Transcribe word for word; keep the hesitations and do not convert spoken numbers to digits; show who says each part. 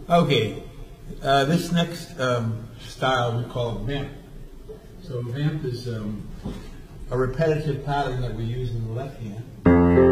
Speaker 1: Okay, uh, this next um, style we call a vamp. So a vamp is um, a repetitive pattern that we use in the left hand.